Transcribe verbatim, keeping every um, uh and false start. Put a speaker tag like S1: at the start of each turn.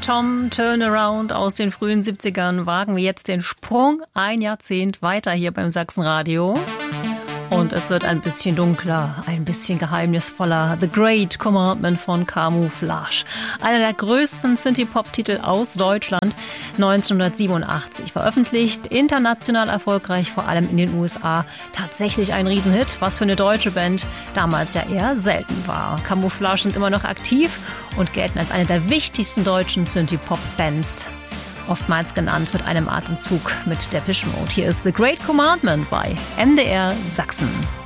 S1: Tom Turnaround aus den frühen siebzigern wagen wir jetzt den Sprung ein Jahrzehnt weiter hier beim Sachsenradio. Und es wird ein bisschen dunkler, ein bisschen geheimnisvoller. The Great Commandment von Camouflage. Einer der größten Synthie-Pop-Titel aus Deutschland, neunzehnhundertsiebenundachtzig veröffentlicht, international erfolgreich, vor allem in den U S A. Tatsächlich ein Riesenhit, was für eine deutsche Band damals ja eher selten war. Camouflage sind immer noch aktiv und gelten als eine der wichtigsten deutschen Synthie-Pop-Bands. Oftmals genannt mit einem Atemzug mit Depeche Mode. Hier ist The Great Commandment bei M D R Sachsen.